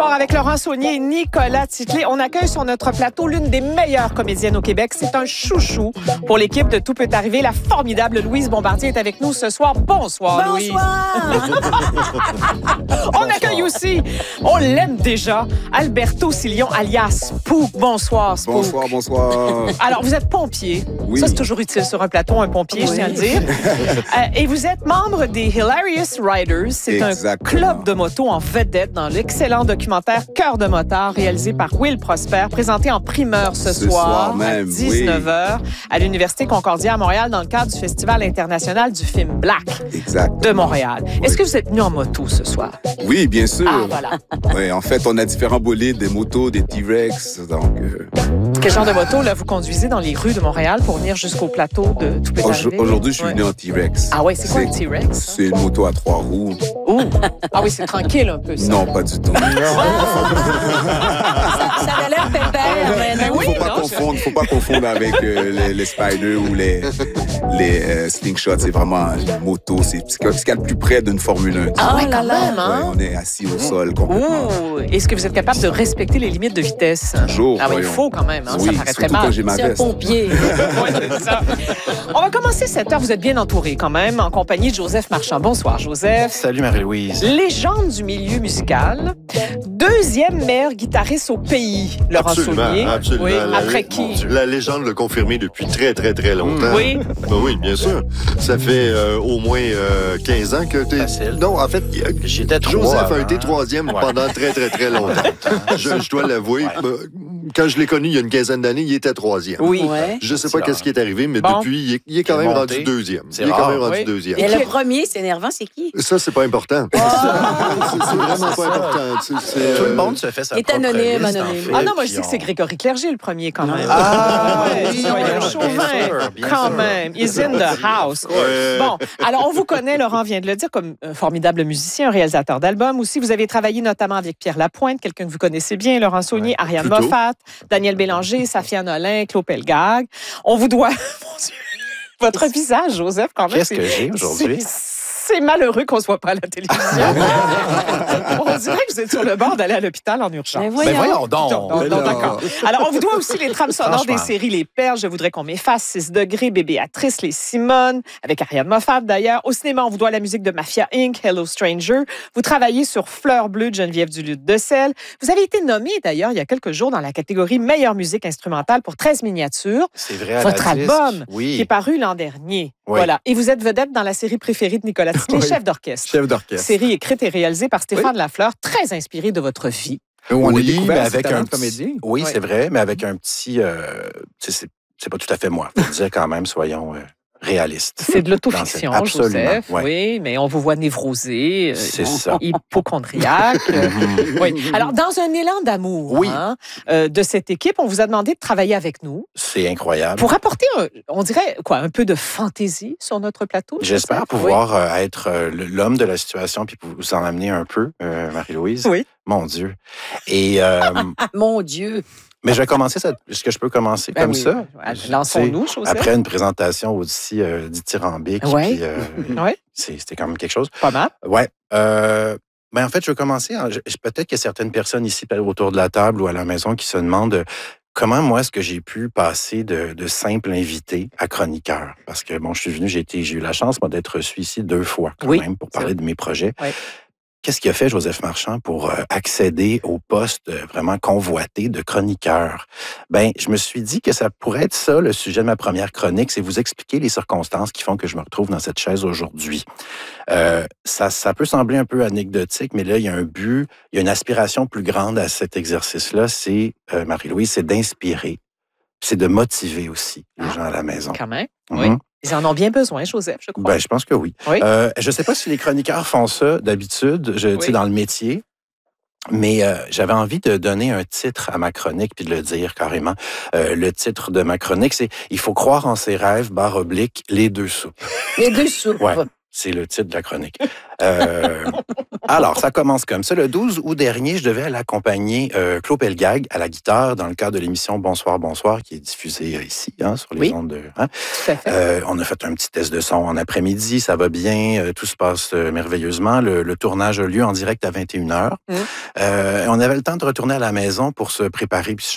soir avec Laurent Saunier et Nicolas Titley. On accueille sur notre plateau l'une des meilleures comédiennes au Québec. C'est un chouchou pour l'équipe de Tout peut arriver. La formidable Louise Bombardier est avec nous ce soir. Bonsoir, Louise. Bonsoir. On accueille aussi, on l'aime déjà, Alberto Sillon, alias Spook. Bonsoir, Spook. Bonsoir, bonsoir. Alors, vous êtes pompier. Oui. Ça, c'est toujours utile sur un plateau, un pompier, je tiens à le dire. Et vous êtes membre des Hilarious Riders. C'est un club de moto en vedette dans l'excellent documentaire Cœur de motard, réalisé par Will Prosper, présenté en primeur ce soir même, à 19h à l'Université Concordia à Montréal dans le cadre du Festival international du film Black de Montréal. Oui. Est-ce que vous êtes venu en moto ce soir? Oui, bien sûr. Ah, voilà. Oui, en fait, on a différents bolides, des motos, des T-Rex, donc... Quel genre de moto, là, vous conduisez dans les rues de Montréal pour venir jusqu'au plateau de Tout peut arriver? Aujourd'hui, je suis venu en T-Rex. Ah ouais, c'est quoi un T-Rex? C'est une moto à 3 roues. Ouh. Ah oui, c'est tranquille un peu, ça. Non, pas du tout. Ça a l'air pépère, mais non. Faut pas confondre avec les Spiders ou les Slingshots. C'est vraiment une moto. C'est ce qu'il y a le plus près d'une Formule 1. Ah ouais, quand même, hein? Ouais, on est assis au sol complètement. Ouh. Est-ce que vous êtes capable de respecter les limites de vitesse? Toujours. Ah oui, il faut quand même, hein? Oui, Ça paraît très mal. quand j'ai ma C'est un veste. pompier. Ouais, c'est ça. On va commencer cette heure. Vous êtes bien entouré quand même, en compagnie de Joseph Marchand. Bonsoir, Joseph. Salut Marie-Louise. Légende du milieu musical. Deuxième meilleur guitariste au pays, Laurent Saunier. Absolument. Oui, après qui? La légende l'a confirmé depuis très, très, très longtemps. Oui. Ben oui, bien sûr. Ça fait au moins 15 ans que tu es... Facile. Non, en fait, J'étais Joseph a été troisième pendant très, très, très longtemps. Je dois l'avouer. Quand je l'ai connu il y a une quinzaine d'années, il était troisième. Oui. Ouais. Je sais pas C'est qu'est-ce qui est arrivé, mais Bon. depuis, il est quand même monté. rendu deuxième. C'est Il est quand rare. même rendu Oui. deuxième. Et le premier, c'est énervant, c'est qui? Ça, c'est pas important. C'est vraiment pas important. Tout le monde se fait sa Il est propre anonyme, liste, en anonyme. fait, Ah non, moi, je puis dis que c'est Grégory Clerget, le premier, quand même. Ah, oui, soyez bien chauvin, sûr, bien quand sûr. même. He's in the house. Bon, alors, on vous connaît, Laurent vient de le dire, comme un formidable musicien, un réalisateur d'albums. Aussi, vous avez travaillé notamment avec Pierre Lapointe, quelqu'un que vous connaissez bien, Laurent Saunier, Ariane plutôt. Moffat, Daniel Bélanger, Safia Nolin, Claude Pelgag. On vous doit... Mon Dieu, votre visage, Joseph, quand même. Qu'est-ce que j'ai aujourd'hui? C'est malheureux qu'on ne soit pas à la télévision. On dirait que vous êtes sur le bord d'aller à l'hôpital en urgence. Mais Ben voyons donc. Non, d'accord. Alors, on vous doit aussi les trames sonores des Franchement. séries Les Perles, Je voudrais qu'on m'efface, 6 degrés, Bébé Béatrice, Les Simones, avec Ariane Moffat d'ailleurs. Au cinéma, on vous doit la musique de Mafia Inc., Hello Stranger. Vous travaillez sur Fleur bleue de Geneviève Duluth-Decelles. Vous avez été nommé d'ailleurs il y a quelques jours dans la catégorie Meilleure musique instrumentale pour 13 miniatures. C'est vrai, à Votre la disque. album Oui. qui est paru l'an dernier. Oui. Voilà. Et vous êtes vedette dans la série préférée de Nicolas Titley, Oui. Chef d'orchestre. Chef d'orchestre. Série écrite et réalisée par Stéphane Lafleur, très inspirée de votre vie. Où on Oui, a découvert mais avec avec un un petit... comédien. Oui, Oui. c'est vrai, mais avec un petit... c'est pas tout à fait moi. Faut dire quand même, soyons réalistes. C'est de l'autofiction, Absolument, Joseph. ouais. Oui, mais on vous voit névrosé, C'est ça. hypochondriaque. Oui. Alors, dans un élan d'amour Oui. de cette équipe, on vous a demandé de travailler avec nous C'est incroyable. pour apporter, on dirait, quoi, un peu de fantaisie sur notre plateau. J'espère Joseph? pouvoir être l'homme de la situation puis vous en amener un peu, Marie-Louise. Oui. Mon Dieu. Et, Mon Dieu. mais je vais commencer ça. Est-ce que je peux commencer Ben comme oui. ça? Lançons-nous, Tu sais, Joseph. Après une présentation aussi dithyrambique. Ouais. Puis, Ouais. c'était quand même quelque chose. Pas mal. Ouais. Ben en fait, je vais commencer. Peut-être qu'il y a certaines personnes ici autour de la table ou à la maison qui se demandent comment, moi, est-ce que j'ai pu passer de simple invité à chroniqueur? Parce que, bon, je suis venu, j'ai eu la chance, moi, d'être reçu ici 2 fois, quand même, pour parler de mes projets. Oui. Qu'est-ce qui a fait Joseph Marchand pour accéder au poste vraiment convoité de chroniqueur? Ben, je me suis dit que ça pourrait être ça, le sujet de ma première chronique, c'est vous expliquer les circonstances qui font que je me retrouve dans cette chaise aujourd'hui. Ça peut sembler un peu anecdotique, mais là, il y a un but, il y a une aspiration plus grande à cet exercice-là, c'est, Marie-Louise, c'est d'inspirer, c'est de motiver aussi les gens à la maison. Quand même. Mhm. Oui. Ils en ont bien besoin, Joseph, je crois. Ben, je pense que oui. Oui. Je ne sais pas si les chroniqueurs font ça d'habitude, tu sais, dans le métier, mais j'avais envie de donner un titre à ma chronique puis de le dire carrément. Le titre de ma chronique, c'est « Il faut croire en ses rêves, /, les 2 soupes ». Les 2 soupes. Ouais. C'est le titre de la chronique. Alors, ça commence comme ça. Le 12 août dernier, je devais aller accompagner Claude Pelgag à la guitare dans le cadre de l'émission Bonsoir, Bonsoir, qui est diffusée ici, sur les ondes de... Tout à fait. On a fait un petit test de son en après-midi, ça va bien, tout se passe merveilleusement. Le tournage a lieu en direct à 21h. On avait le temps de retourner à la maison pour se préparer puis